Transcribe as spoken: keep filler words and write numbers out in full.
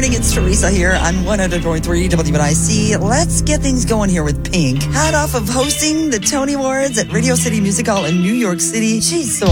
morning. It's Teresa here on one hundred point three W N I C. Let's get things going here with Pink. Hot off of hosting the Tony Awards at Radio City Music Hall in New York City. She's so